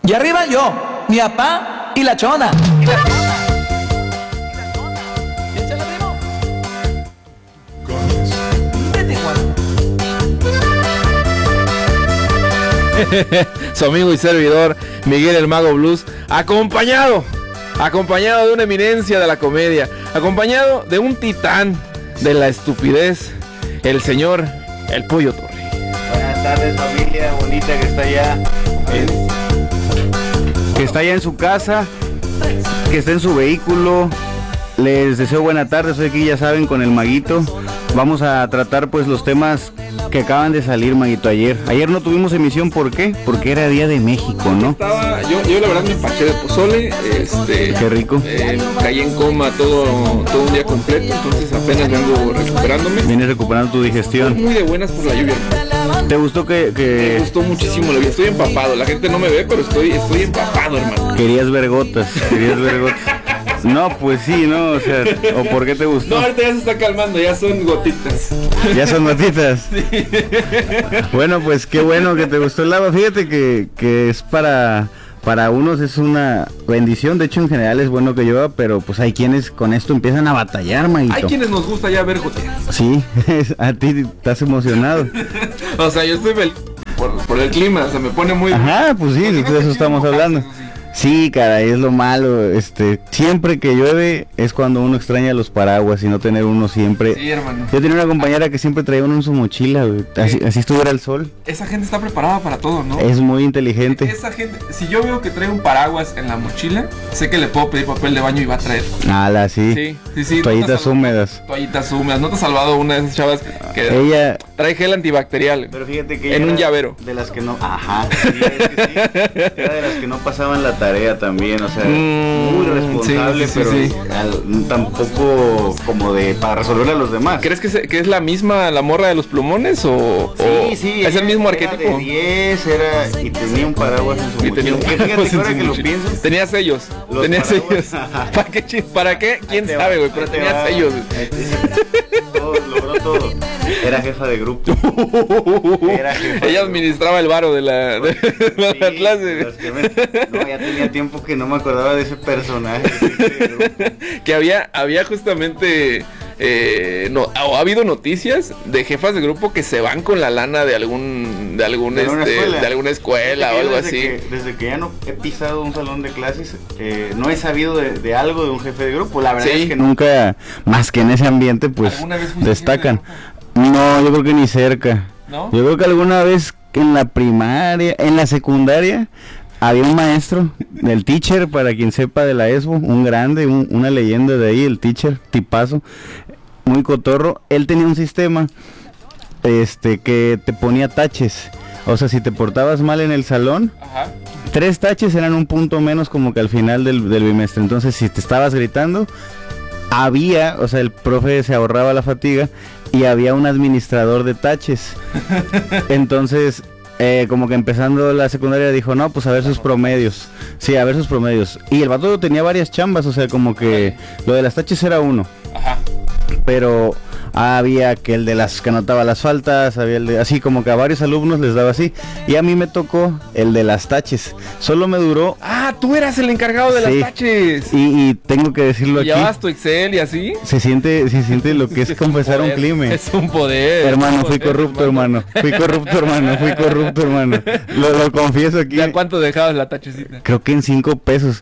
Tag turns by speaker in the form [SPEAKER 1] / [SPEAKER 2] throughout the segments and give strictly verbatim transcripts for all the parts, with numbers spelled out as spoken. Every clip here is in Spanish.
[SPEAKER 1] Y arriba yo, mi papá y la chona. Y la chona. Y échale, primo. Vete, Juan.
[SPEAKER 2] Su amigo y servidor Miguel el Mago Blues, acompañado, acompañado de una eminencia de la comedia, acompañado de un titán de la estupidez, el señor El Pollo Torre.
[SPEAKER 3] Buenas tardes, familia bonita que está allá en, que está allá en su casa, que está en su vehículo. Les deseo buena tarde, estoy aquí, ya saben, con el Maguito. Vamos a tratar pues los temas que acaban de salir, Maguito, ayer. Ayer no tuvimos emisión, ¿por qué? Porque era Día de México, ¿no?
[SPEAKER 2] Estaba, yo, yo la verdad me empaché de pozole, este,
[SPEAKER 3] qué rico.
[SPEAKER 2] Eh, caí en coma todo, todo un día completo, entonces apenas vengo recuperándome.
[SPEAKER 3] Vienes recuperando tu digestión.
[SPEAKER 2] Muy de buenas por la lluvia.
[SPEAKER 3] ¿Te gustó que, que...
[SPEAKER 2] Me gustó muchísimo la lluvia, estoy empapado, la gente no me ve, pero estoy, estoy empapado, hermano.
[SPEAKER 3] Querías ver gotas, querías ver gotas. No, pues sí, ¿no? O sea, ¿o por qué te gustó?
[SPEAKER 2] No, ahorita ya se está calmando, ya son gotitas.
[SPEAKER 3] ¿Ya son gotitas?
[SPEAKER 2] Sí.
[SPEAKER 3] Bueno, pues qué bueno que te gustó el agua. Fíjate que, que es para... Para unos es una bendición, de hecho en general es bueno que llueva, pero pues hay quienes con esto empiezan a batallar, Maguito.
[SPEAKER 2] Hay quienes nos gusta ya ver gotear.
[SPEAKER 3] Sí, a ti estás emocionado.
[SPEAKER 2] O sea, yo estoy feliz por, por el clima, o sea, me pone muy...
[SPEAKER 3] Ajá, pues sí, de eso estamos hablando. Sí, caray, es lo malo, este, siempre que llueve es cuando uno extraña los paraguas y no tener uno siempre.
[SPEAKER 2] Sí, hermano.
[SPEAKER 3] Yo tenía una compañera que siempre traía uno en su mochila, güey, así, así estuviera el sol.
[SPEAKER 2] Esa gente está preparada para todo, ¿no?
[SPEAKER 3] Es muy inteligente.
[SPEAKER 2] Esa gente, si yo veo que trae un paraguas en la mochila, sé que le puedo pedir papel de baño y va a traer.
[SPEAKER 3] Ala, sí.
[SPEAKER 2] Sí, sí, sí.
[SPEAKER 3] Toallitas
[SPEAKER 2] ¿No te has
[SPEAKER 3] húmedas.
[SPEAKER 2] Toallitas húmedas. ¿No te has salvado una de esas chavas que
[SPEAKER 3] ella
[SPEAKER 2] trae gel antibacterial?
[SPEAKER 3] Pero fíjate que
[SPEAKER 2] en un
[SPEAKER 3] era
[SPEAKER 2] llavero.
[SPEAKER 3] De las que no, ajá, sí, es que sí, era de las que no pasaban la tarea también. O sea,
[SPEAKER 2] mm,
[SPEAKER 3] muy responsable,
[SPEAKER 2] sí, sí,
[SPEAKER 3] pero
[SPEAKER 2] sí, sí.
[SPEAKER 3] Al, tampoco como de para resolver a los demás.
[SPEAKER 2] ¿Crees que, se, que es la misma la morra de los plumones o,
[SPEAKER 3] sí,
[SPEAKER 2] o
[SPEAKER 3] sí,
[SPEAKER 2] es el mismo
[SPEAKER 3] era
[SPEAKER 2] arquetipo?
[SPEAKER 3] De diez era y tenía un paraguas en su
[SPEAKER 2] Y tenía un
[SPEAKER 3] mochila.
[SPEAKER 2] paraguas
[SPEAKER 3] Fíjate que
[SPEAKER 2] en
[SPEAKER 3] ahora
[SPEAKER 2] su
[SPEAKER 3] que lo
[SPEAKER 2] mochila.
[SPEAKER 3] pienso.
[SPEAKER 2] Tenía sellos.
[SPEAKER 3] Los
[SPEAKER 2] Tenía
[SPEAKER 3] paraguas.
[SPEAKER 2] sellos. ¿Para qué? chi- ¿Para qué? ¿Quién
[SPEAKER 3] Ahí te
[SPEAKER 2] sabe,
[SPEAKER 3] va,
[SPEAKER 2] güey? Pero
[SPEAKER 3] ahí te
[SPEAKER 2] tenía
[SPEAKER 3] va.
[SPEAKER 2] sellos.
[SPEAKER 3] Ahí te- todo, logró todo. Era jefa de grupo. Era jefa
[SPEAKER 2] Ella
[SPEAKER 3] de
[SPEAKER 2] administraba el varo de la, de, de la
[SPEAKER 3] Sí,
[SPEAKER 2] clase.
[SPEAKER 3] los que me- No, ya tenía tiempo que no me acordaba de ese personaje. de ese grupo.
[SPEAKER 2] Que había, había justamente eh, no, ha, ha habido noticias de jefas de grupo que se van con la lana de algún de algún
[SPEAKER 3] De alguna
[SPEAKER 2] este,
[SPEAKER 3] escuela.
[SPEAKER 2] de alguna escuela
[SPEAKER 3] Fíjate
[SPEAKER 2] o
[SPEAKER 3] que
[SPEAKER 2] algo
[SPEAKER 3] desde
[SPEAKER 2] así.
[SPEAKER 3] Que, desde que ya no he pisado un salón de clases, eh, no he sabido de, de algo de un jefe de grupo. La verdad
[SPEAKER 2] Sí.
[SPEAKER 3] es que nunca, más que en ese ambiente, pues
[SPEAKER 2] ¿Alguna vez fuiste
[SPEAKER 3] destacan.
[SPEAKER 2] jefe
[SPEAKER 3] No, yo creo que ni cerca.
[SPEAKER 2] ¿No?
[SPEAKER 3] Yo creo que alguna vez en la primaria, en la secundaria, había un maestro, el teacher, para quien sepa de la E S B O, un grande, un- una leyenda de ahí, el teacher, tipazo, muy cotorro. Él tenía un sistema este que te ponía taches. O sea, si te portabas mal en el salón,
[SPEAKER 2] Ajá.
[SPEAKER 3] tres taches eran un punto menos como que al final del, del bimestre. Entonces, si te estabas gritando, había, o sea, el profe se ahorraba la fatiga y había un administrador de taches. Entonces, eh, como que empezando la secundaria dijo, no, pues a ver sus promedios. Sí, a ver sus promedios. Y el vato tenía varias chambas, o sea, como que lo de las taches era uno.
[SPEAKER 2] Ajá.
[SPEAKER 3] Pero había que el de las que anotaba las faltas, había el de, así como que a varios alumnos les daba así. Y a mí me tocó el de las taches. Solo me duró.
[SPEAKER 2] Ah, tú eras el encargado de
[SPEAKER 3] Sí.
[SPEAKER 2] las taches.
[SPEAKER 3] Y, y tengo que decirlo
[SPEAKER 2] ¿Y
[SPEAKER 3] aquí.
[SPEAKER 2] llevabas tu Excel y así?
[SPEAKER 3] Se siente, se siente lo que es,
[SPEAKER 2] un
[SPEAKER 3] confesar un
[SPEAKER 2] poder,
[SPEAKER 3] crimen.
[SPEAKER 2] Es un poder.
[SPEAKER 3] Hermano,
[SPEAKER 2] un
[SPEAKER 3] fui
[SPEAKER 2] poder,
[SPEAKER 3] corrupto, hermano. Fui corrupto, hermano. Fui corrupto, hermano. Lo, lo confieso aquí.
[SPEAKER 2] ¿Ya cuánto dejabas la tachecita?
[SPEAKER 3] Creo que en cinco pesos.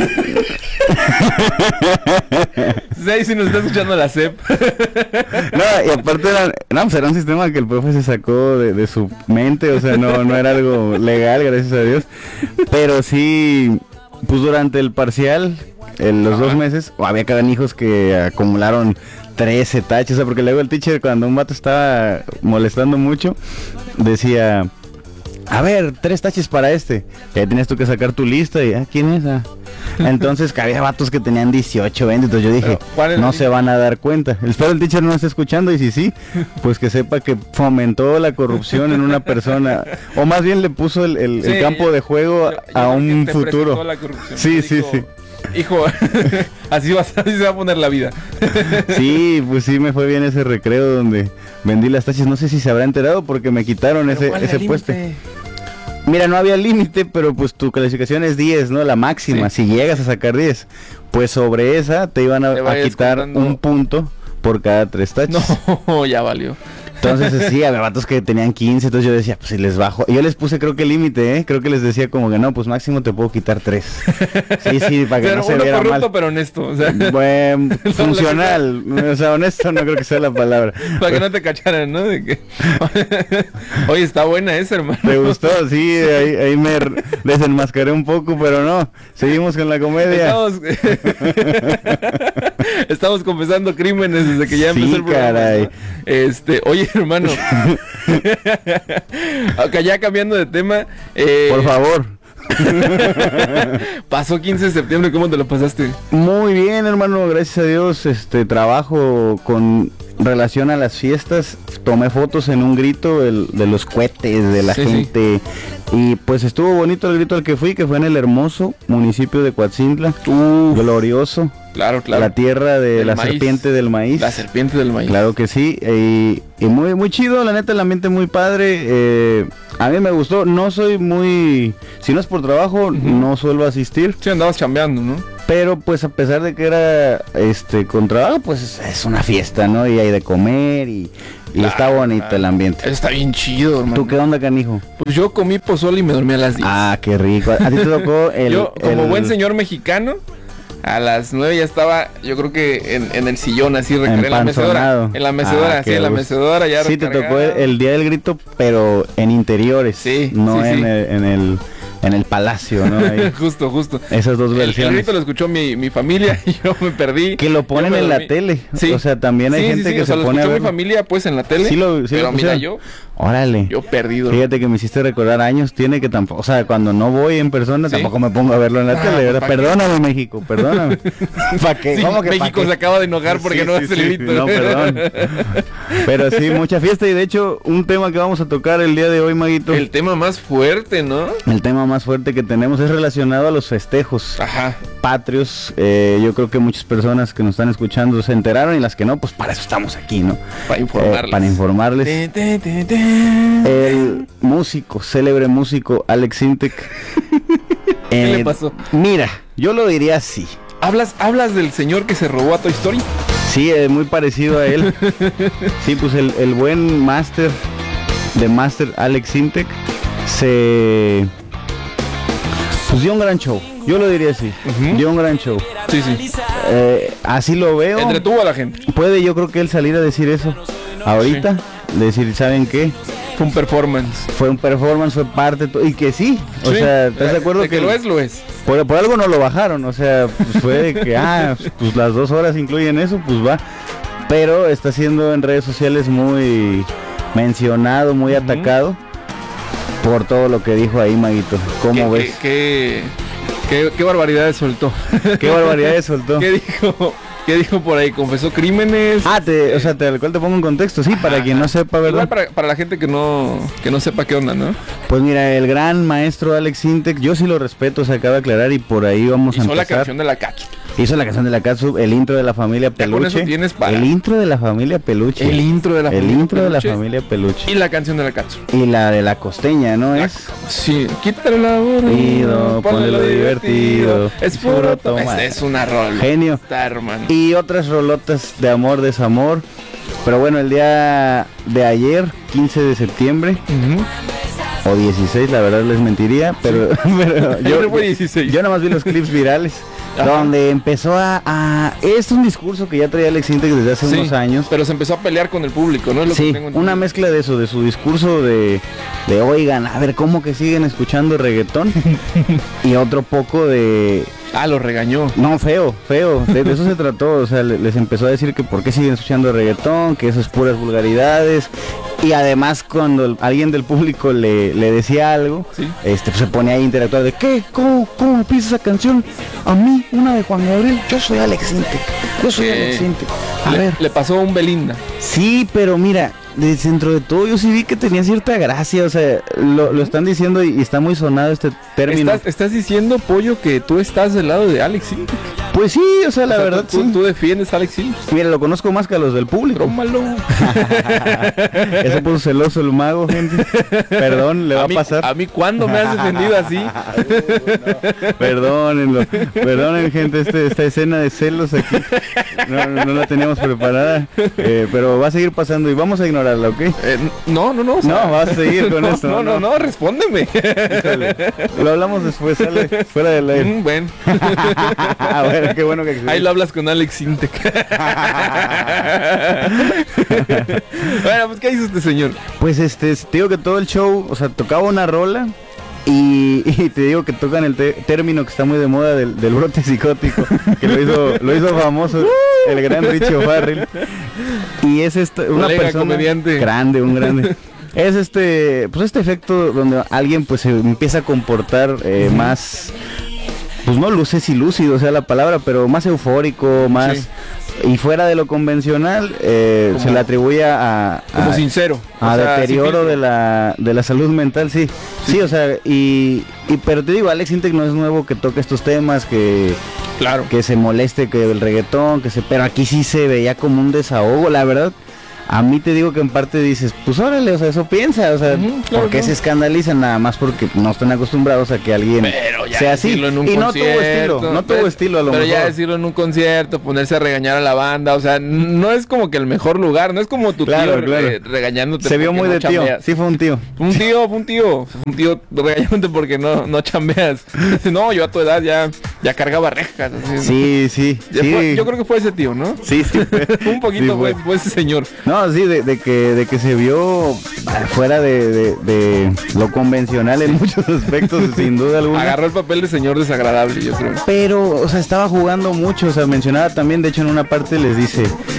[SPEAKER 2] Sí, si nos está escuchando la C E P.
[SPEAKER 3] No, y aparte era, no, pues era un sistema que el profe se sacó de, de su mente, o sea, no, no era algo legal, gracias a Dios. Pero sí, pues durante el parcial, en los
[SPEAKER 2] Ajá.
[SPEAKER 3] dos meses, o había canijos que acumularon trece taches, o sea, porque luego el teacher, cuando un vato estaba molestando mucho, decía, a ver, tres taches para este. Y ahí tenías tú que sacar tu lista y, ah, ¿quién es? Ah. Entonces, que había vatos que tenían dieciocho, veinte, entonces yo dije,
[SPEAKER 2] Pero, ¿cuál es
[SPEAKER 3] no
[SPEAKER 2] el
[SPEAKER 3] se van a dar cuenta. Espero el teacher no esté escuchando y si sí, pues que sepa que fomentó la corrupción en una persona, o más bien le puso el, el-
[SPEAKER 2] Sí,
[SPEAKER 3] el campo
[SPEAKER 2] yo-
[SPEAKER 3] de juego
[SPEAKER 2] yo- yo
[SPEAKER 3] a
[SPEAKER 2] creo
[SPEAKER 3] un
[SPEAKER 2] que te presentó
[SPEAKER 3] futuro.
[SPEAKER 2] la corrupción.
[SPEAKER 3] Sí,
[SPEAKER 2] Te
[SPEAKER 3] sí,
[SPEAKER 2] dijo,
[SPEAKER 3] sí.
[SPEAKER 2] Hijo, así, va, así se va a poner la vida.
[SPEAKER 3] Sí, pues sí me fue bien ese recreo donde vendí las taches. No sé si se habrá enterado porque me quitaron
[SPEAKER 2] Pero
[SPEAKER 3] ese,
[SPEAKER 2] ¿cuál era
[SPEAKER 3] ese
[SPEAKER 2] el
[SPEAKER 3] puesto.
[SPEAKER 2] límite?
[SPEAKER 3] Mira, no había límite, pero pues tu calificación es diez, ¿no? La máxima,
[SPEAKER 2] Sí.
[SPEAKER 3] si llegas a sacar diez. Pues sobre esa te iban a,
[SPEAKER 2] Te
[SPEAKER 3] a
[SPEAKER 2] vayas
[SPEAKER 3] quitar
[SPEAKER 2] contando.
[SPEAKER 3] un punto por cada tres taches.
[SPEAKER 2] No, ya valió.
[SPEAKER 3] Entonces sí, había vatos que tenían quince, entonces yo decía, pues si les bajo. Yo les puse creo que límite, ¿eh? Creo que les decía como que no, pues máximo te puedo quitar tres. Sí, sí, para que
[SPEAKER 2] Pero
[SPEAKER 3] no se
[SPEAKER 2] uno
[SPEAKER 3] viera
[SPEAKER 2] corrupto,
[SPEAKER 3] mal.
[SPEAKER 2] pero honesto. O sea,
[SPEAKER 3] Buen, funcional, o sea, honesto no creo que sea la palabra.
[SPEAKER 2] para que no te cacharan, ¿no? De que... Oye, está buena esa, hermano.
[SPEAKER 3] ¿Te gustó? Sí, ahí, ahí me r- desenmascaré un poco, pero no. Seguimos con la comedia.
[SPEAKER 2] Estamos... Estamos confesando crímenes desde que ya
[SPEAKER 3] Sí,
[SPEAKER 2] empezó el programa.
[SPEAKER 3] caray.
[SPEAKER 2] ¿no? Este, oye, hermano. Acá ya cambiando de tema. eh,
[SPEAKER 3] Por favor.
[SPEAKER 2] Pasó quince de septiembre, ¿cómo te lo pasaste?
[SPEAKER 3] Muy bien, hermano, gracias a Dios. Este trabajo con relación a las fiestas. Tomé fotos en un grito el- de los cohetes, de la
[SPEAKER 2] Sí, sí.
[SPEAKER 3] gente. Y pues estuvo bonito el grito al que fui, que fue en el hermoso municipio de Coatzintla. Glorioso.
[SPEAKER 2] Claro, claro.
[SPEAKER 3] La tierra de
[SPEAKER 2] Del
[SPEAKER 3] la
[SPEAKER 2] maíz.
[SPEAKER 3] serpiente del maíz.
[SPEAKER 2] La serpiente del maíz.
[SPEAKER 3] Claro que sí, y, y muy muy chido, la neta, el ambiente muy padre. eh, a mí me gustó, no soy muy, si no es por trabajo, no suelo asistir,
[SPEAKER 2] Sí, andabas chambeando, ¿no?
[SPEAKER 3] pero pues a pesar de que era este con trabajo, pues es, es una fiesta, ¿no? Y hay de comer y, y
[SPEAKER 2] Claro,
[SPEAKER 3] está bonito
[SPEAKER 2] claro.
[SPEAKER 3] el ambiente.
[SPEAKER 2] Eso está bien chido, hermano.
[SPEAKER 3] ¿Tú qué onda, canijo?
[SPEAKER 2] Pues yo comí pozole y me dormí a las diez.
[SPEAKER 3] Ah, qué rico. A ti te tocó el...
[SPEAKER 2] yo, como
[SPEAKER 3] el-
[SPEAKER 2] buen señor mexicano, a las nueve ya estaba, yo creo que en, en el sillón, así, recargué en la mecedora.
[SPEAKER 3] Empanzonado.
[SPEAKER 2] En la mecedora,
[SPEAKER 3] Ah,
[SPEAKER 2] sí,
[SPEAKER 3] qué
[SPEAKER 2] en la
[SPEAKER 3] gusto.
[SPEAKER 2] mecedora ya
[SPEAKER 3] Sí, te
[SPEAKER 2] recargado.
[SPEAKER 3] tocó el, el día del grito, pero en interiores,
[SPEAKER 2] Sí,
[SPEAKER 3] no
[SPEAKER 2] sí,
[SPEAKER 3] en,
[SPEAKER 2] sí.
[SPEAKER 3] El, en el en el palacio, ¿no? Ahí.
[SPEAKER 2] Justo, justo.
[SPEAKER 3] Esas dos
[SPEAKER 2] El, el
[SPEAKER 3] versiones.
[SPEAKER 2] grito lo escuchó mi, mi familia y yo me perdí.
[SPEAKER 3] Que lo
[SPEAKER 2] Yo
[SPEAKER 3] ponen
[SPEAKER 2] me
[SPEAKER 3] en la
[SPEAKER 2] dormí.
[SPEAKER 3] tele.
[SPEAKER 2] Sí.
[SPEAKER 3] O sea, también hay
[SPEAKER 2] Sí, sí,
[SPEAKER 3] gente
[SPEAKER 2] sí,
[SPEAKER 3] que
[SPEAKER 2] o sea,
[SPEAKER 3] se
[SPEAKER 2] lo
[SPEAKER 3] pone a
[SPEAKER 2] escuchó mi
[SPEAKER 3] verlo.
[SPEAKER 2] familia pues en la tele.
[SPEAKER 3] Sí lo, sí lo
[SPEAKER 2] pero mira,
[SPEAKER 3] pusieron.
[SPEAKER 2] yo,
[SPEAKER 3] Órale.
[SPEAKER 2] yo perdido.
[SPEAKER 3] Fíjate que me hiciste recordar años, tiene que tampoco, o sea, cuando no voy en persona
[SPEAKER 2] Sí.
[SPEAKER 3] tampoco me pongo a verlo en la
[SPEAKER 2] Ah,
[SPEAKER 3] tele, ¿verdad?
[SPEAKER 2] ¿pa' qué?
[SPEAKER 3] Perdóname, México, perdóname. ¿Para qué?
[SPEAKER 2] Sí,
[SPEAKER 3] ¿Cómo que pa'
[SPEAKER 2] México
[SPEAKER 3] qué?
[SPEAKER 2] se acaba de enojar porque
[SPEAKER 3] Sí,
[SPEAKER 2] no
[SPEAKER 3] sí,
[SPEAKER 2] hace
[SPEAKER 3] sí,
[SPEAKER 2] el grito.
[SPEAKER 3] No, perdón. Pero sí, mucha fiesta y de hecho, un tema que vamos a tocar el día de hoy, Maguito.
[SPEAKER 2] El tema más fuerte, ¿no?
[SPEAKER 3] El tema más fuerte que tenemos es relacionado a los festejos
[SPEAKER 2] Ajá.
[SPEAKER 3] patrios. Eh, yo creo que muchas personas que nos están escuchando se enteraron y las que no, pues para eso estamos aquí, ¿no?
[SPEAKER 2] Para
[SPEAKER 3] Eh,
[SPEAKER 2] informarles.
[SPEAKER 3] para informarles.
[SPEAKER 2] Te, te, te, te.
[SPEAKER 3] El músico, célebre músico Alex Sintek.
[SPEAKER 2] ¿Qué
[SPEAKER 3] Eh,
[SPEAKER 2] le pasó?
[SPEAKER 3] Mira, yo lo diría así.
[SPEAKER 2] ¿Hablas, ¿Hablas del señor que se robó a Toy Story?
[SPEAKER 3] Sí, es muy parecido a él. Sí, pues el, el buen máster de Master Alex Sintek se pues dio un gran show. Yo lo diría así.
[SPEAKER 2] Ujú.
[SPEAKER 3] Dio un gran show.
[SPEAKER 2] Sí, sí.
[SPEAKER 3] Eh, así lo veo.
[SPEAKER 2] Entretuvo a la gente.
[SPEAKER 3] Puede yo creo que él salir a decir eso ahorita, decir, ¿saben qué?
[SPEAKER 2] Fue un performance.
[SPEAKER 3] Fue un performance, fue parte, to- y que sí, o
[SPEAKER 2] Sí.
[SPEAKER 3] sea, ¿estás de acuerdo
[SPEAKER 2] De que
[SPEAKER 3] que
[SPEAKER 2] lo es, lo es.
[SPEAKER 3] por, por algo no lo bajaron? O sea, pues fue de que, ah, pues las dos horas incluyen eso, pues va. Pero está siendo en redes sociales muy mencionado, muy
[SPEAKER 2] Ujú.
[SPEAKER 3] atacado por todo lo que dijo ahí, Maguito.
[SPEAKER 2] ¿Qué,
[SPEAKER 3] ¿Cómo
[SPEAKER 2] qué,
[SPEAKER 3] ves?
[SPEAKER 2] qué, qué, qué barbaridades soltó?
[SPEAKER 3] ¿Qué barbaridades soltó?
[SPEAKER 2] ¿Qué dijo? ¿Qué dijo por ahí? ¿Confesó crímenes?
[SPEAKER 3] Ah, te, o sea, te, al cual te pongo en contexto, sí, para quien no sepa,
[SPEAKER 2] Igual
[SPEAKER 3] ¿verdad?
[SPEAKER 2] para, para la gente que no, que no sepa qué onda, ¿no?
[SPEAKER 3] Pues mira, el gran maestro Alex Sintek, yo sí lo respeto, se acaba de aclarar y por ahí vamos a
[SPEAKER 2] Hizo la
[SPEAKER 3] empezar.
[SPEAKER 2] canción de la Kaki.
[SPEAKER 3] Hizo la canción de la Katsu, el intro de la familia
[SPEAKER 2] Ya con
[SPEAKER 3] Peluche.
[SPEAKER 2] eso tienes para-
[SPEAKER 3] El intro de la familia Peluche.
[SPEAKER 2] El intro de la
[SPEAKER 3] El
[SPEAKER 2] familia
[SPEAKER 3] intro de la
[SPEAKER 2] Peluche.
[SPEAKER 3] familia Peluche.
[SPEAKER 2] Y la canción de la Katsu.
[SPEAKER 3] Y la de la costeña, ¿no
[SPEAKER 2] La-
[SPEAKER 3] es?
[SPEAKER 2] Sí, quítale la aburrido,
[SPEAKER 3] Divertido, ponle lo divertido,
[SPEAKER 2] Es puro toma.
[SPEAKER 3] toma.
[SPEAKER 2] Es una rola.
[SPEAKER 3] Genio.
[SPEAKER 2] Está, hermano.
[SPEAKER 3] Y otras rolotas de amor, desamor. Pero bueno, el día de ayer, quince de septiembre,
[SPEAKER 2] Ujú.
[SPEAKER 3] o dieciséis, la verdad les mentiría, pero, pero
[SPEAKER 2] Ayer fue dieciséis.
[SPEAKER 3] yo nada más vi los clips virales.
[SPEAKER 2] Ajá.
[SPEAKER 3] Donde empezó a, a... Es un discurso que ya traía Alex Sintek desde hace
[SPEAKER 2] Sí,
[SPEAKER 3] unos años.
[SPEAKER 2] Pero se empezó a pelear con el público, ¿no? Es lo que
[SPEAKER 3] Sí,
[SPEAKER 2] tengo entendido.
[SPEAKER 3] una mezcla de eso, de su discurso de, de oigan, a ver, ¿cómo que siguen escuchando reggaetón? Y otro poco de...
[SPEAKER 2] Ah, lo regañó.
[SPEAKER 3] No, feo, feo, de, de eso se trató, o sea, le- les empezó a decir que por qué siguen escuchando reggaetón, que eso es puras vulgaridades. Y además cuando el- alguien del público le, le decía algo,
[SPEAKER 2] Sí.
[SPEAKER 3] este pues, se ponía ahí a interactuar de ¿qué? ¿Cómo? ¿Cómo me pides esa canción? A mí, una de Juan Gabriel, yo soy Alex Sintek, yo soy
[SPEAKER 2] Eh,
[SPEAKER 3] Alex Sintek. A
[SPEAKER 2] le,
[SPEAKER 3] ver.
[SPEAKER 2] le pasó a un Belinda.
[SPEAKER 3] Sí, pero mira, de- dentro de todo yo sí vi que tenía cierta gracia, o sea, lo, lo están diciendo y, y está muy sonado este término.
[SPEAKER 2] ¿Estás, estás diciendo, Pollo, que tú estás del lado de Alex Sintek?
[SPEAKER 3] Pues sí, o sea, la
[SPEAKER 2] O sea,
[SPEAKER 3] verdad,
[SPEAKER 2] tú,
[SPEAKER 3] sí.
[SPEAKER 2] tú defiendes a Alex Intec.
[SPEAKER 3] Mira, lo conozco más que a los del público.
[SPEAKER 2] Rómalo.
[SPEAKER 3] Eso puso celoso el mago, gente. Perdón, le va
[SPEAKER 2] a
[SPEAKER 3] a,
[SPEAKER 2] mí,
[SPEAKER 3] pasar.
[SPEAKER 2] A mí, ¿cuándo me has defendido así?
[SPEAKER 3] Perdónenlo. Perdonen, gente, este, esta escena de celos aquí. No, no, no la teníamos preparada. Eh, pero va a seguir pasando y vamos a ignorarla, ¿ok?
[SPEAKER 2] Eh, no, no, no. o sea,
[SPEAKER 3] No, vas a seguir con
[SPEAKER 2] no,
[SPEAKER 3] esto.
[SPEAKER 2] No, no, no, respóndeme.
[SPEAKER 3] Híjole. Lo hablamos después, sale fuera del aire.
[SPEAKER 2] Mm, bueno.
[SPEAKER 3] Bueno, qué bueno que
[SPEAKER 2] Ahí lo hablas con Alex Intec. Bueno, pues ¿qué hizo este señor?
[SPEAKER 3] Pues este, te digo que todo el show, o sea, tocaba una rola y, y te digo que tocan el te- término que está muy de moda del, del brote psicótico, que lo hizo, lo hizo famoso el gran Richie O'Farrell. Y es esta, una
[SPEAKER 2] Colega
[SPEAKER 3] persona
[SPEAKER 2] comediante.
[SPEAKER 3] grande, un grande. Es este, pues este efecto donde alguien pues se empieza a comportar eh, más, pues no luce y lúcido sea la palabra, pero más eufórico, más...
[SPEAKER 2] Sí.
[SPEAKER 3] Y fuera de lo convencional, eh,
[SPEAKER 2] Como-
[SPEAKER 3] se le atribuye a... a
[SPEAKER 2] Como sincero.
[SPEAKER 3] a
[SPEAKER 2] O sea,
[SPEAKER 3] deterioro
[SPEAKER 2] sin
[SPEAKER 3] de la de la salud mental, sí. Sí, o sea, y, y pero te digo, Alex Intec no es nuevo que toque estos temas, que,
[SPEAKER 2] Claro.
[SPEAKER 3] que se moleste que el reggaetón, que se, pero aquí sí se veía como un desahogo, la verdad. A mí te digo que en parte dices, pues órale, o sea, eso piensa, o sea,
[SPEAKER 2] Ujú, claro,
[SPEAKER 3] ¿por qué
[SPEAKER 2] claro.
[SPEAKER 3] se escandalizan? Nada más porque no están acostumbrados a que alguien
[SPEAKER 2] Pero ya
[SPEAKER 3] sea así.
[SPEAKER 2] decirlo en un
[SPEAKER 3] Y no tuvo
[SPEAKER 2] concierto,
[SPEAKER 3] estilo, no tuvo
[SPEAKER 2] pero-
[SPEAKER 3] estilo a lo
[SPEAKER 2] pero
[SPEAKER 3] mejor.
[SPEAKER 2] ya decirlo en un concierto, ponerse a regañar a la banda, o sea, no es como que el mejor lugar, no es como tu
[SPEAKER 3] Claro,
[SPEAKER 2] tío
[SPEAKER 3] claro.
[SPEAKER 2] eh, regañándote.
[SPEAKER 3] Se vio
[SPEAKER 2] porque
[SPEAKER 3] muy
[SPEAKER 2] no
[SPEAKER 3] de tío,
[SPEAKER 2] chambeas.
[SPEAKER 3] sí fue un tío.
[SPEAKER 2] Un tío, fue un tío, fue un tío regañándote porque no, no chambeas. Dice, no, yo a tu edad ya, ya cargaba rejas. así.
[SPEAKER 3] Sí, sí,
[SPEAKER 2] Ya
[SPEAKER 3] sí.
[SPEAKER 2] fue- yo creo que fue ese tío, ¿no?
[SPEAKER 3] Sí, sí. fue.
[SPEAKER 2] Un poquito
[SPEAKER 3] Sí,
[SPEAKER 2] fue,
[SPEAKER 3] fue.
[SPEAKER 2] fue ese señor.
[SPEAKER 3] No, sí, de, de que de que se vio fuera de, de- de lo convencional en muchos aspectos, sin duda alguna.
[SPEAKER 2] Agarró el papel de señor desagradable, yo creo.
[SPEAKER 3] Pero, o sea, estaba jugando mucho, o sea, mencionaba también, de hecho en una parte les dice,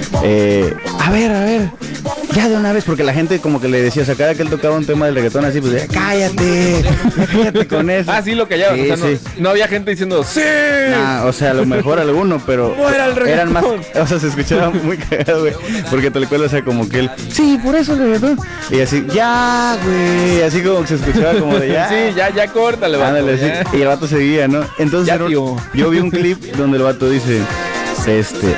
[SPEAKER 3] eh, a ver, a ver, ya de una vez, porque la gente como que le decía, o sea, cada que él tocaba un tema del reggaetón así, pues, decía, cállate, ya cállate con eso.
[SPEAKER 2] Ah, sí, lo callaban.
[SPEAKER 3] Sí,
[SPEAKER 2] o sea, no,
[SPEAKER 3] sí.
[SPEAKER 2] no había gente diciendo, ¡sí!
[SPEAKER 3] Nah, o sea, a lo mejor alguno, pero
[SPEAKER 2] No era el
[SPEAKER 3] eran más,
[SPEAKER 2] reggaetón.
[SPEAKER 3] o sea, se escuchaba muy cagado, güey, porque tal cual, o sea, como que él, sí, por eso el reggaetón, y así, ya, güey, así como que se escuchaba como de ya.
[SPEAKER 2] Sí, ya, ya córtale, vato,
[SPEAKER 3] Ándale,
[SPEAKER 2] ya.
[SPEAKER 3] sí, y el vato seguía, ¿no? Entonces,
[SPEAKER 2] Ya,
[SPEAKER 3] era un-
[SPEAKER 2] tío.
[SPEAKER 3] yo vi un clip donde el vato dice, este,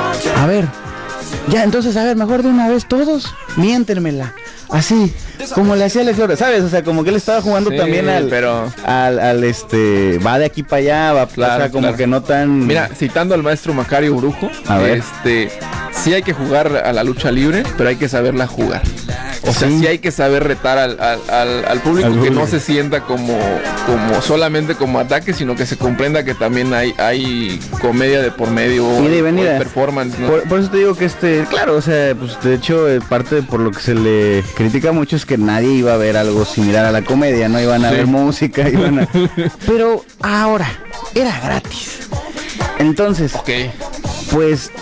[SPEAKER 3] a ver, ya, entonces, a ver, mejor de una vez todos, miéntenmela, así, como le hacía Alex Lora, ¿sabes? O sea, como que él estaba jugando
[SPEAKER 2] Sí,
[SPEAKER 3] también al,
[SPEAKER 2] pero-
[SPEAKER 3] al, al, este, va de aquí para allá, va,
[SPEAKER 2] Claro,
[SPEAKER 3] o sea, como
[SPEAKER 2] claro.
[SPEAKER 3] que no tan...
[SPEAKER 2] Mira, citando al maestro Macario Brujo,
[SPEAKER 3] A ver.
[SPEAKER 2] este, sí hay que jugar a la lucha libre, pero hay que saberla jugar. O sea,
[SPEAKER 3] Sí.
[SPEAKER 2] sí hay que saber retar al, al, al- al público
[SPEAKER 3] Al
[SPEAKER 2] que
[SPEAKER 3] público.
[SPEAKER 2] no se sienta como, como solamente como ataque, sino que se comprenda que también hay, hay comedia de por medio o,
[SPEAKER 3] Ida y
[SPEAKER 2] o
[SPEAKER 3] venida.
[SPEAKER 2] performance, ¿no?
[SPEAKER 3] Por, por eso te digo que este, claro, o sea, pues de hecho, eh, parte de por lo que se le critica mucho es que nadie iba a ver algo similar a la comedia, no iban a
[SPEAKER 2] Sí.
[SPEAKER 3] ver música, iban a... Pero ahora, era gratis. Entonces,
[SPEAKER 2] Ok.
[SPEAKER 3] pues,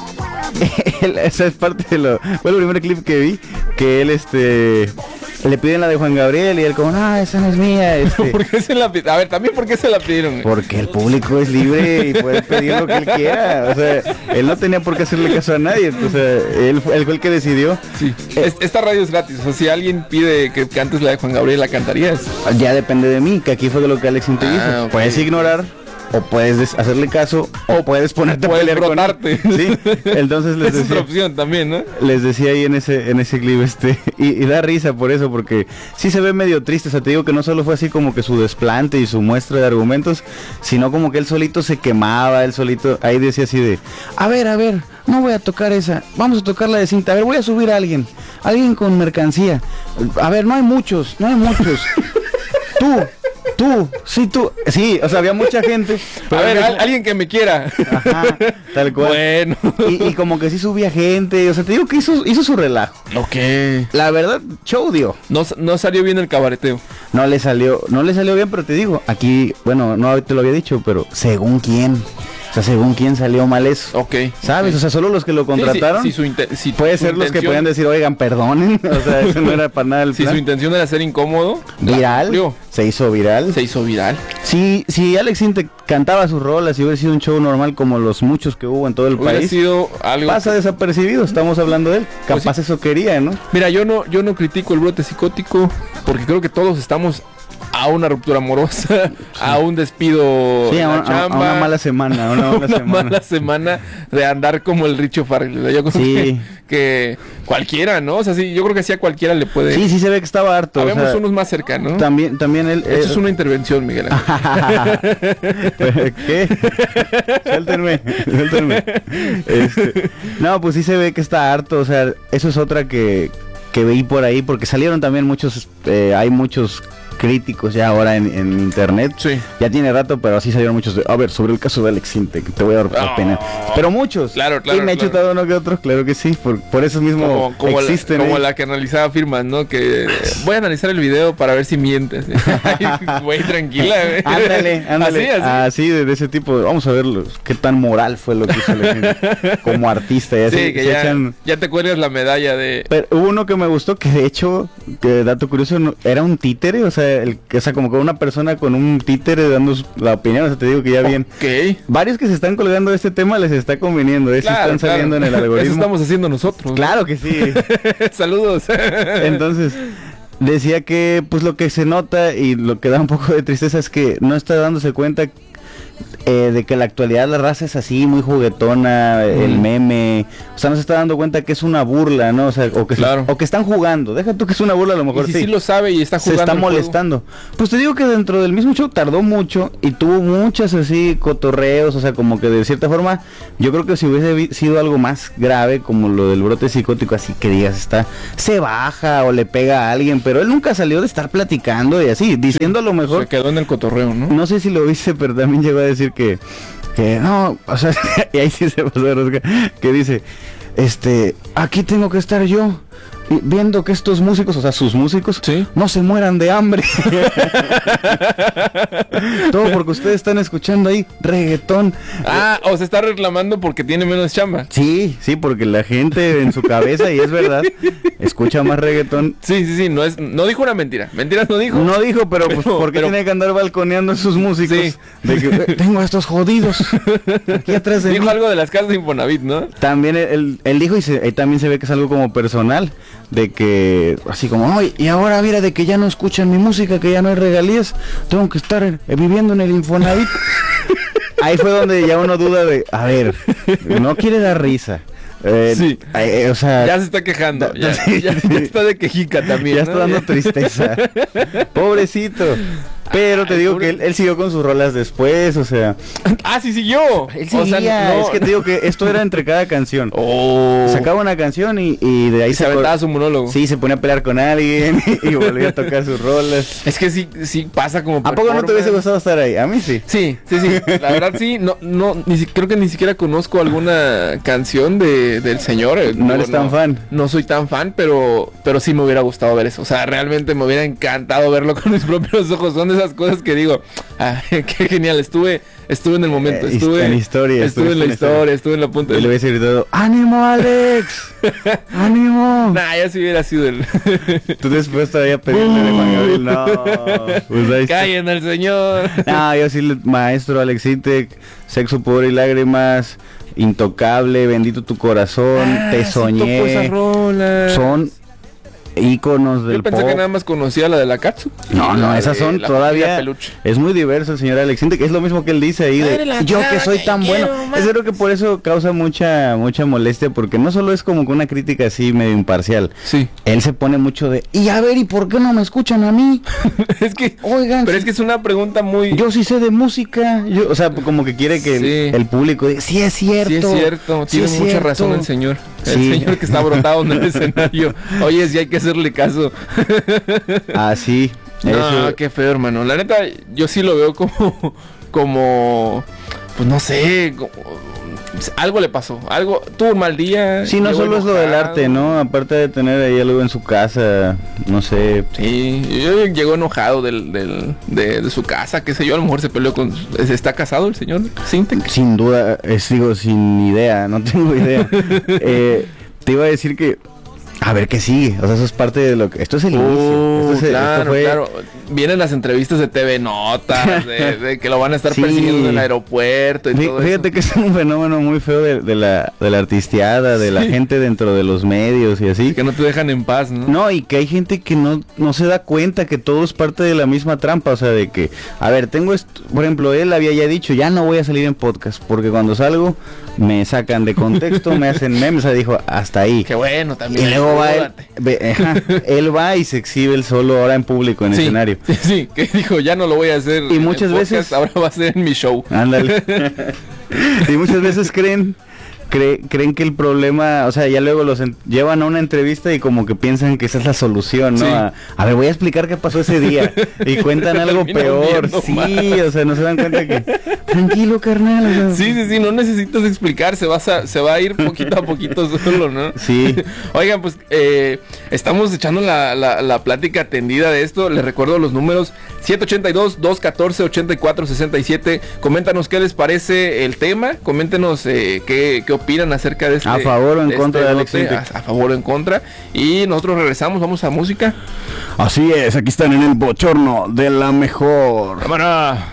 [SPEAKER 3] él- esa es parte de lo... Fue el primer clip que vi, que él, este... Le piden la de Juan Gabriel y él como, no, esa no es mía, este...
[SPEAKER 2] ¿Por qué se la pi- A ver, también por qué se la pidieron.
[SPEAKER 3] Porque el público es libre y puede pedir lo que él quiera. O sea, él no tenía por qué hacerle caso a nadie. O sea, él, fue- él fue el que decidió.
[SPEAKER 2] Sí. Es- esta radio es gratis. O sea, si alguien pide que cantes la de Juan Gabriel, ¿la cantarías?
[SPEAKER 3] Ya depende de mí, que aquí fue lo que Alex Intec
[SPEAKER 2] Ah,
[SPEAKER 3] hizo.
[SPEAKER 2] ok.
[SPEAKER 3] Puedes ignorar, o puedes des- hacerle caso, o puedes ponerte a
[SPEAKER 2] Puedes
[SPEAKER 3] pelear con él.
[SPEAKER 2] brotarte.
[SPEAKER 3] Sí, entonces les
[SPEAKER 2] Es otra
[SPEAKER 3] decía,
[SPEAKER 2] opción también, ¿no?
[SPEAKER 3] les decía ahí en ese en ese clip, este, y, y da risa por eso, porque sí se ve medio triste. O sea, te digo que no solo fue así como que su desplante y su muestra de argumentos, sino como que él solito se quemaba, él solito, ahí decía así de, a ver, a ver, no voy a tocar esa, vamos a tocar la de cinta, a ver, voy a subir a alguien, alguien con mercancía, a ver, no hay muchos, no hay muchos, tú, tú, sí, tú, sí, o sea, había mucha gente,
[SPEAKER 2] A ver,
[SPEAKER 3] él-
[SPEAKER 2] al- alguien que me quiera.
[SPEAKER 3] ajá, tal cual.
[SPEAKER 2] Bueno.
[SPEAKER 3] Y, y como que sí subía gente, o sea, te digo que hizo, hizo su relajo.
[SPEAKER 2] Ok.
[SPEAKER 3] La verdad, show dio.
[SPEAKER 2] No, no salió bien el cabareteo.
[SPEAKER 3] No le salió, no le salió bien, pero te digo, aquí, bueno, no te lo había dicho, pero según quién. O sea, según quién salió mal eso.
[SPEAKER 2] Ok.
[SPEAKER 3] ¿Sabes? O sea, solo los que lo contrataron.
[SPEAKER 2] Sí, sí, si su inte- si
[SPEAKER 3] Puede
[SPEAKER 2] su
[SPEAKER 3] ser los que
[SPEAKER 2] intención-
[SPEAKER 3] podían decir, oigan, perdonen. O sea, eso no era para nada el
[SPEAKER 2] Si
[SPEAKER 3] plan.
[SPEAKER 2] su intención era ser incómodo, la
[SPEAKER 3] Viral.
[SPEAKER 2] cumplió.
[SPEAKER 3] Se hizo viral.
[SPEAKER 2] Se hizo viral.
[SPEAKER 3] Si, si Alex Intec cantaba sus rolas y hubiera sido un show normal como los muchos que hubo en todo el
[SPEAKER 2] Hubiera
[SPEAKER 3] país,
[SPEAKER 2] sido algo.
[SPEAKER 3] pasa desapercibido, estamos hablando de él.
[SPEAKER 2] Pues
[SPEAKER 3] Capaz
[SPEAKER 2] sí.
[SPEAKER 3] eso quería, ¿no?
[SPEAKER 2] Mira, yo no, yo no critico el brote psicótico porque creo que todos estamos a una ruptura amorosa, a un despido
[SPEAKER 3] Sí,
[SPEAKER 2] en
[SPEAKER 3] a,
[SPEAKER 2] la
[SPEAKER 3] una-
[SPEAKER 2] chamba,
[SPEAKER 3] a una mala semana, a una mala
[SPEAKER 2] una
[SPEAKER 3] semana.
[SPEAKER 2] mala semana de andar como el Richo Farrell. O sea, yo creo
[SPEAKER 3] Sí.
[SPEAKER 2] que, que cualquiera, ¿no? O sea, sí, yo creo que sí a cualquiera le puede.
[SPEAKER 3] Sí, sí se ve que estaba harto. o
[SPEAKER 2] Habemos
[SPEAKER 3] sea,
[SPEAKER 2] unos más cerca, ¿no?
[SPEAKER 3] También, también él...
[SPEAKER 2] Esto
[SPEAKER 3] eh,
[SPEAKER 2] es una intervención, Miguel Ángel.
[SPEAKER 3] ¿Qué? Suéltenme, suéltenme. Este, no, pues sí se ve que está harto, o sea, eso es otra que, que veí por ahí, porque salieron también muchos, eh, hay muchos críticos ya ahora en, en internet.
[SPEAKER 2] Sí.
[SPEAKER 3] Ya tiene rato, pero así salieron muchos de, a ver, sobre el caso de Alex Intec, te voy a dar la
[SPEAKER 2] Oh.
[SPEAKER 3] pena. Pero muchos.
[SPEAKER 2] Claro, claro,
[SPEAKER 3] Y me he
[SPEAKER 2] claro.
[SPEAKER 3] chutado uno que otro, claro que sí, por, por eso mismo
[SPEAKER 2] Como, como, la,
[SPEAKER 3] existen.
[SPEAKER 2] como
[SPEAKER 3] ¿eh?
[SPEAKER 2] la que analizaba firmas, ¿no? Que eh, voy a analizar el video para ver si mientes. Ay, güey, tranquila, güey.
[SPEAKER 3] Ándale, ándale.
[SPEAKER 2] Así, así.
[SPEAKER 3] Así, de, de ese tipo. Vamos a ver los- qué tan moral fue lo que hizo Alex Intec como artista. Y así,
[SPEAKER 2] Sí, que
[SPEAKER 3] se
[SPEAKER 2] ya,
[SPEAKER 3] echan-
[SPEAKER 2] ya te cuelgas la medalla de...
[SPEAKER 3] Pero hubo uno que me gustó, que de hecho, que dato curioso, no- era un títere, o sea, el, o sea, como que una persona con un títere dando su- la opinión, o sea, te digo que ya bien.
[SPEAKER 2] Ok.
[SPEAKER 3] Varios que se están colgando de este tema les está conveniendo, ¿eh? Si
[SPEAKER 2] Claro,
[SPEAKER 3] están saliendo
[SPEAKER 2] claro.
[SPEAKER 3] en el algoritmo.
[SPEAKER 2] Eso estamos haciendo nosotros.
[SPEAKER 3] Claro que sí.
[SPEAKER 2] Saludos.
[SPEAKER 3] Entonces, decía que pues lo que se nota y lo que da un poco de tristeza es que no está dándose cuenta eh, de que en la actualidad la raza es así, muy juguetona, el
[SPEAKER 2] Mm.
[SPEAKER 3] meme, o sea, no se está dando cuenta que es una burla, ¿no? O sea, o que, se-
[SPEAKER 2] Claro.
[SPEAKER 3] o que están jugando, deja tú que es una burla, a lo
[SPEAKER 2] Y
[SPEAKER 3] mejor
[SPEAKER 2] si
[SPEAKER 3] sí.
[SPEAKER 2] sí lo sabe y está
[SPEAKER 3] Se
[SPEAKER 2] jugando
[SPEAKER 3] está
[SPEAKER 2] el juego.
[SPEAKER 3] molestando. Pues te digo que dentro del mismo show tardó mucho y tuvo muchas así cotorreos, o sea, como que de cierta forma, yo creo que si hubiese vi- sido algo más grave, como lo del brote psicótico, así que digas, está, se baja o le pega a alguien, pero él nunca salió de estar platicando y así, diciendo a lo mejor,
[SPEAKER 2] Se quedó en el cotorreo, ¿no?
[SPEAKER 3] no sé si lo viste, pero también llegó a decir que, que no, o sea, y ahí sí se pasó de rosca, que dice, este, aquí tengo que estar yo, y viendo que estos músicos, o sea, sus músicos,
[SPEAKER 2] Sí.
[SPEAKER 3] no se mueran de hambre. Todo porque ustedes están escuchando ahí reggaetón.
[SPEAKER 2] Ah, o se está reclamando porque tiene menos chamba.
[SPEAKER 3] Sí, sí, porque la gente en su cabeza, y es verdad, escucha más reggaetón.
[SPEAKER 2] Sí, sí, sí, no es, no dijo una mentira. Mentiras no dijo.
[SPEAKER 3] No dijo, pero pues,
[SPEAKER 2] Pero-
[SPEAKER 3] ¿por qué
[SPEAKER 2] pero-
[SPEAKER 3] tiene que andar balconeando a sus músicos?
[SPEAKER 2] Sí.
[SPEAKER 3] De que "Eh, tengo a estos jodidos aquí atrás de
[SPEAKER 2] Dijo
[SPEAKER 3] mí".
[SPEAKER 2] algo de las casas de Infonavit, ¿no?
[SPEAKER 3] También él, él- él dijo, y se- ahí también se ve que es algo como personal, de que, así como, "Ay, y ahora mira de que ya no escuchan mi música, que ya no hay regalías, tengo que estar eh, viviendo en el Infonavit". Ahí fue donde ya uno duda de, a ver, no quiere dar risa. Eh,
[SPEAKER 2] Sí.
[SPEAKER 3] eh, o sea,
[SPEAKER 2] Ya se está quejando.
[SPEAKER 3] da-
[SPEAKER 2] Ya,
[SPEAKER 3] sí.
[SPEAKER 2] ya- ya está de quejica también.
[SPEAKER 3] ya
[SPEAKER 2] ¿no?
[SPEAKER 3] está dando tristeza. Pobrecito. Pero te
[SPEAKER 2] Ay,
[SPEAKER 3] digo
[SPEAKER 2] pobre-
[SPEAKER 3] que él, él siguió con sus rolas después, o sea,
[SPEAKER 2] Ah, sí, siguió.
[SPEAKER 3] él
[SPEAKER 2] O sea,
[SPEAKER 3] seguía,
[SPEAKER 2] no-
[SPEAKER 3] es que te digo que esto era entre cada canción.
[SPEAKER 2] Oh.
[SPEAKER 3] Sacaba una canción y, y de ahí
[SPEAKER 2] Y se
[SPEAKER 3] sacó-
[SPEAKER 2] aventaba su monólogo.
[SPEAKER 3] Sí, se ponía a pelear con alguien y volvía a tocar sus rolas.
[SPEAKER 2] Es que sí, sí pasa como
[SPEAKER 3] ¿A poco no te hubiese
[SPEAKER 2] performance.
[SPEAKER 3] gustado estar ahí? A mí sí.
[SPEAKER 2] Sí, sí, sí. La verdad sí, no, no, ni si- creo que ni siquiera conozco alguna canción de, del señor. eh,
[SPEAKER 3] No
[SPEAKER 2] digo,
[SPEAKER 3] eres tan fan.
[SPEAKER 2] No soy tan fan, pero, pero sí me hubiera gustado ver eso. O sea, realmente me hubiera encantado verlo con mis propios ojos. Son de esas cosas que digo, ah, qué genial. Estuve, estuve en el momento.
[SPEAKER 3] Eh,
[SPEAKER 2] Estuve
[SPEAKER 3] en historia,
[SPEAKER 2] Estuve en la
[SPEAKER 3] estuviste en
[SPEAKER 2] historia, estuve en la punta.
[SPEAKER 3] Y le hubiese gritado, ¡ánimo, Alex! ¡Ánimo!
[SPEAKER 2] Nah, ya si hubiera sido el.
[SPEAKER 3] Tú después todavía pedirle de Juan Gabriel. No, pues ahí está.
[SPEAKER 2] Callen al señor.
[SPEAKER 3] No, yo sí, le- maestro Alex Intec, Sexo, Poder y Lágrimas, Intocable, Bendito tu Corazón,
[SPEAKER 2] Ah,
[SPEAKER 3] Te
[SPEAKER 2] sí
[SPEAKER 3] Soñé.
[SPEAKER 2] toco esas rolas.
[SPEAKER 3] Son íconos del
[SPEAKER 2] Yo pensé
[SPEAKER 3] pop.
[SPEAKER 2] que nada más conocía la de la Katsu.
[SPEAKER 3] No,
[SPEAKER 2] Y
[SPEAKER 3] no,
[SPEAKER 2] la
[SPEAKER 3] esas
[SPEAKER 2] de
[SPEAKER 3] son
[SPEAKER 2] la
[SPEAKER 3] todavía.
[SPEAKER 2] familia Peluche.
[SPEAKER 3] Es muy diverso el señor Alex Intec. Es lo mismo que él dice ahí
[SPEAKER 2] Madre
[SPEAKER 3] de
[SPEAKER 2] la
[SPEAKER 3] yo que
[SPEAKER 2] cara,
[SPEAKER 3] soy tan bueno.
[SPEAKER 2] quiero más.
[SPEAKER 3] Es creo que por eso causa mucha mucha molestia, porque no solo es como que una crítica así medio imparcial.
[SPEAKER 2] Sí.
[SPEAKER 3] Él se pone mucho de y a ver, ¿y por qué no me escuchan a mí?
[SPEAKER 2] Es que.
[SPEAKER 3] Oigan,
[SPEAKER 2] Pero
[SPEAKER 3] si
[SPEAKER 2] es que es una pregunta muy.
[SPEAKER 3] yo sí sé de música. Yo, o sea, como que quiere que el,
[SPEAKER 2] Sí.
[SPEAKER 3] el público diga, sí es cierto.
[SPEAKER 2] Sí es cierto,
[SPEAKER 3] sí
[SPEAKER 2] tiene
[SPEAKER 3] es
[SPEAKER 2] mucha
[SPEAKER 3] cierto".
[SPEAKER 2] razón el señor. El
[SPEAKER 3] Sí.
[SPEAKER 2] señor que está brotado en el escenario. Oye, sí hay que hacerle caso.
[SPEAKER 3] Ah, sí.
[SPEAKER 2] No,
[SPEAKER 3] eso-
[SPEAKER 2] qué feo, hermano. La neta, yo sí lo veo como, como, pues no sé, como- algo le pasó, algo, tuvo un mal día.
[SPEAKER 3] Sí, no
[SPEAKER 2] llegó
[SPEAKER 3] solo es lo del
[SPEAKER 2] enojado.
[SPEAKER 3] arte, ¿no? Aparte de tener ahí algo en su casa, no sé.
[SPEAKER 2] Sí, yo- llegó enojado del, del, de, de su casa, qué sé yo, a lo mejor se peleó con, ¿está casado el señor Sintec?
[SPEAKER 3] Sin duda, es, digo, sin idea, no tengo idea. Eh, te iba a decir que, a ver qué sigue, o sea, eso es parte de lo que, esto es el inicio.
[SPEAKER 2] Oh,
[SPEAKER 3] Esto, es- esto
[SPEAKER 2] claro,
[SPEAKER 3] fue
[SPEAKER 2] claro. vienen las entrevistas de T V Notas, de, de que lo van a estar sí. persiguiendo en el aeropuerto y
[SPEAKER 3] Fí,
[SPEAKER 2] todo
[SPEAKER 3] Fíjate
[SPEAKER 2] eso.
[SPEAKER 3] que es un fenómeno muy feo de, de, la, de la artisteada, de sí. la gente dentro de los medios y así.
[SPEAKER 2] Que no te dejan en paz, ¿no?
[SPEAKER 3] No, y que hay gente que no, no se da cuenta que todo es parte de la misma trampa, o sea, de que, a ver, tengo esto, por ejemplo, él había ya dicho, ya no voy a salir en podcast, porque cuando salgo me sacan de contexto, me hacen memes, o sea, dijo, hasta ahí.
[SPEAKER 2] Qué bueno, también.
[SPEAKER 3] Y luego va él, ve, ajá, él va y se exhibe él solo ahora en público, en
[SPEAKER 2] sí,
[SPEAKER 3] escenario.
[SPEAKER 2] Sí, sí, que dijo, ya no lo voy a hacer.
[SPEAKER 3] Y muchas
[SPEAKER 2] podcast,
[SPEAKER 3] veces,
[SPEAKER 2] ahora va a ser en mi show.
[SPEAKER 3] Ándale. Y muchas veces creen... Cre creen que el problema, o sea, ya luego los llevan a una entrevista y como que piensan que esa es la solución, ¿no? Sí. A, a ver, voy a explicar qué pasó ese día. Y cuentan algo peor. Sí, mal. O sea, no se dan cuenta que... Tranquilo, carnal. O sea,
[SPEAKER 2] sí, sí, sí, no necesitas explicar, se va a, se va a ir poquito a poquito solo, ¿no?
[SPEAKER 3] Sí.
[SPEAKER 2] Oigan, pues, eh, estamos echando la, la, la plática tendida de esto. Les recuerdo los números siete ochenta y dos, doscientos catorce, ochenta y cuatro sesenta y siete. Coméntanos qué les parece el tema. Coméntenos eh, qué, qué opinan acerca de este.
[SPEAKER 3] A favor o en contra
[SPEAKER 2] este
[SPEAKER 3] de Alex
[SPEAKER 2] bote, a, a favor o en contra. Y nosotros regresamos, vamos a música.
[SPEAKER 3] Así es, aquí están en el bochorno de la mejor.
[SPEAKER 2] ¡Cámara!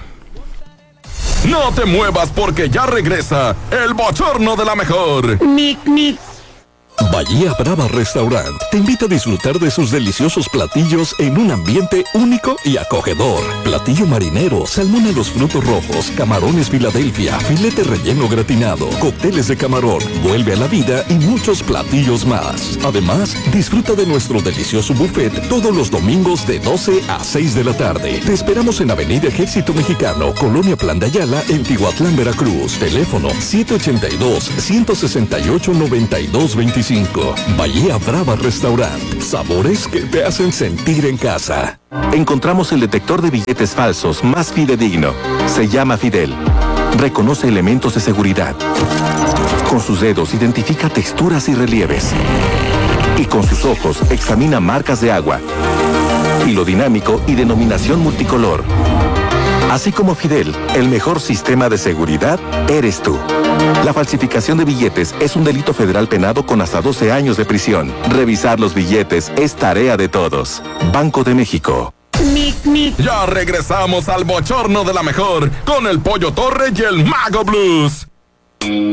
[SPEAKER 4] No te muevas porque ya regresa el bochorno de la mejor.
[SPEAKER 5] Mic, mic.
[SPEAKER 4] Bahía Brava Restaurant te invita a disfrutar de sus deliciosos platillos en un ambiente único y acogedor. Platillo marinero, salmón a los frutos rojos, camarones Filadelfia, filete relleno gratinado, cócteles de camarón, vuelve a la vida y muchos platillos más. Además, disfruta de nuestro delicioso buffet todos los domingos de doce a seis de la tarde. Te esperamos en Avenida Ejército Mexicano, Colonia Plan de Ayala, en Tihuatlán, Veracruz. Teléfono siete ochenta y dos, ciento sesenta y ocho, noventa y dos veinticinco. Bahía Brava Restaurant. Sabores que te hacen sentir en casa.
[SPEAKER 6] Encontramos el detector de billetes falsos más fidedigno. Se llama Fidel. Reconoce elementos de seguridad. Con sus dedos identifica texturas y relieves. Y con sus ojos examina marcas de agua. Hilo dinámico y denominación multicolor. Así como Fidel, el mejor sistema de seguridad eres tú. La falsificación de billetes es un delito federal penado con hasta doce años de prisión. Revisar los billetes es tarea de todos. Banco de México.
[SPEAKER 5] Mic, mic.
[SPEAKER 4] Ya regresamos al bochorno de la mejor con el Pollo Torre y el Mago Blues.